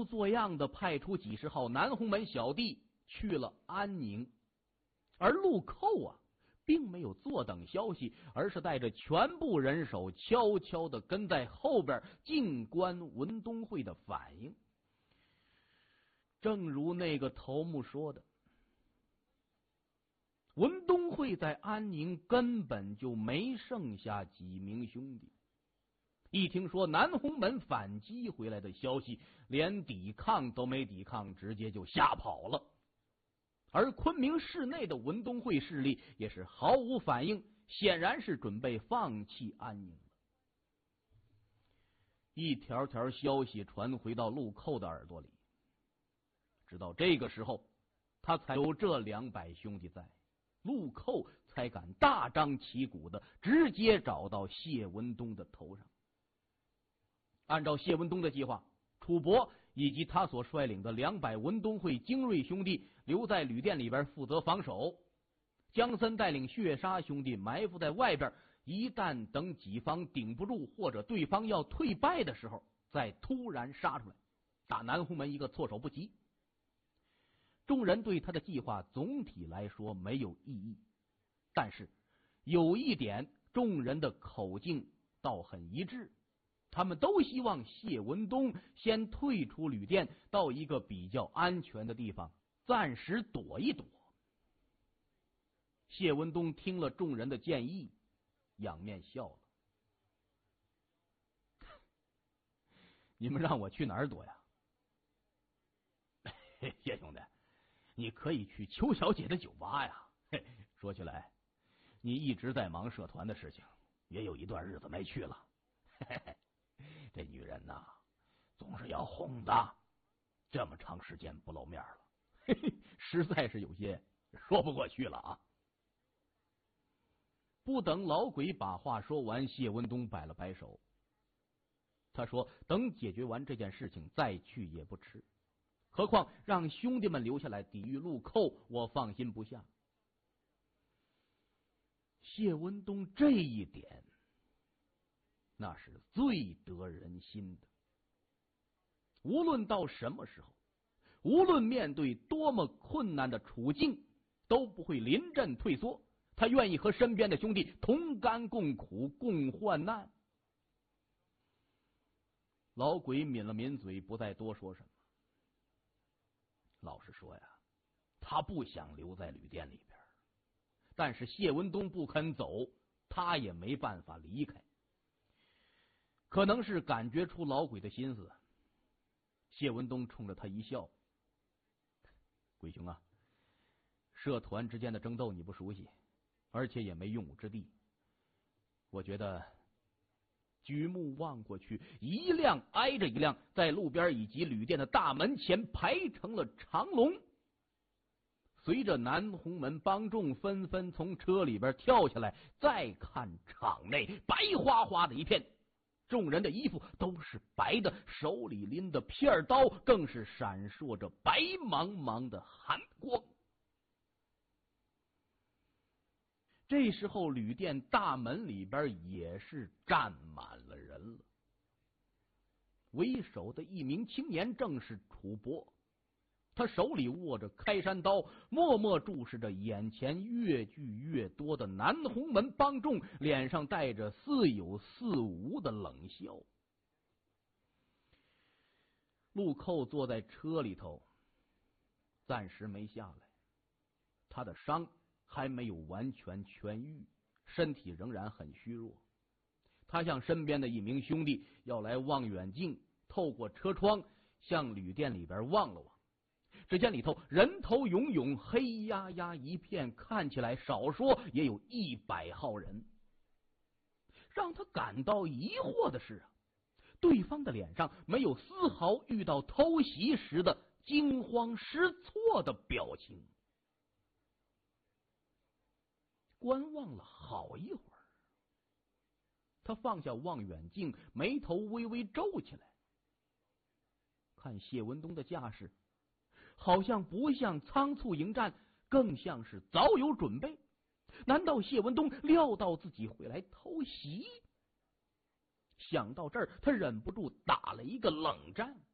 作样的派出几十号南红门小弟去了安宁，而陆寇啊并没有坐等消息，而是带着全部人手悄悄地跟在后边，静观文东会的反应。正如那个头目说的，文东会在安宁根本就没剩下几名兄弟，一听说南红门反击回来的消息，连抵抗都没抵抗，直接就吓跑了。而昆明市内的文东会势力也是毫无反应，显然是准备放弃安宁了。一条条消息传回到陆寇的耳朵里，直到这个时候，他才有这200兄弟在，陆寇才敢大张旗鼓的直接找到谢文东的头上。按照谢文东的计划，楚伯以及他所率领的200文东会精锐兄弟留在旅店里边负责防守，江森带领血杀兄弟埋伏在外边，一旦等己方顶不住或者对方要退败的时候，再突然杀出来，打南红门一个措手不及。众人对他的计划总体来说没有异议，但是有一点众人的口径倒很一致，他们都希望谢文东先退出旅店，到一个比较安全的地方暂时躲一躲。谢文东听了众人的建议，仰面笑了：你们让我去哪儿躲呀？谢兄弟，你可以去邱小姐的酒吧呀。说起来，你一直在忙社团的事情，也有一段日子没去了。这女人呐，总是要哄的，这么长时间不露面了，实在是有些说不过去了啊。不等老鬼把话说完，谢文东摆了摆手，他说等解决完这件事情再去也不迟，何况让兄弟们留下来抵御陆寇，我放心不下。谢文东这一点那是最得人心的，无论到什么时候，无论面对多么困难的处境，都不会临阵退缩，他愿意和身边的兄弟同甘共苦，共患难。老鬼抿了抿嘴，不再多说什么。老实说呀，他不想留在旅店里边，但是谢文东不肯走，他也没办法离开。可能是感觉出老鬼的心思，谢文东冲着他一笑：鬼兄啊，社团之间的争斗你不熟悉，而且也没用武之地，我觉得举目望过去，一辆挨着一辆，在路边以及旅店的大门前排成了长龙。随着南红门帮众纷纷从车里边跳下来，再看场内白花花的一片，众人的衣服都是白的，手里拎的片刀更是闪烁着白茫茫的寒光。这时候旅店大门里边也是站满了人了，为首的一名青年正是楚伯，他手里握着开山刀，默默注视着眼前越聚越多的南红门帮众，脸上带着似有似无的冷笑。陆寇坐在车里头，暂时没下来，他的伤还没有完全痊愈，身体仍然很虚弱。他向身边的一名兄弟要来望远镜，透过车窗向旅店里边望了望，只见里头人头涌涌，黑压压一片，看起来少说也有100号人。让他感到疑惑的是啊，对方的脸上没有丝毫遇到偷袭时的惊慌失措的表情。观望了好一会儿，他放下望远镜，眉头微微皱起来，看谢文东的架势，好像不像仓促迎战，更像是早有准备。难道谢文东料到自己会来偷袭？想到这儿，他忍不住打了一个冷战。